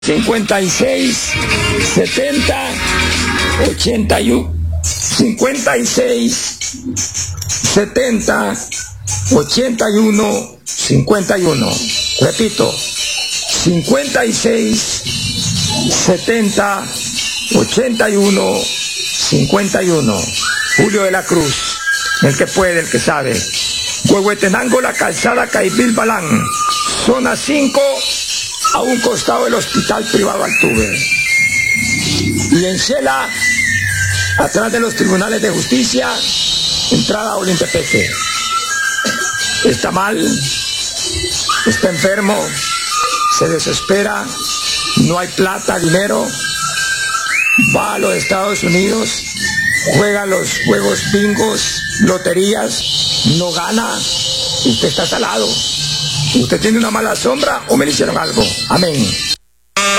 56, 70, 81, 56, 70, 81, 51. Repito, 56, 70, 81, 51. Julio de la Cruz, el que puede, el que sabe. Huehuetenango, La Calzada, Caibil, Balán, zona 5, a un costado del hospital privado Altuve. Y en Shela, atrás de los tribunales de justicia, entrada a Olintepeque. Está mal, está enfermo, se desespera, no hay plata, dinero, va a los Estados Unidos, juega los juegos bingos, loterías, no gana, usted está salado. ¿Usted tiene una mala sombra o me le hicieron algo? Amén.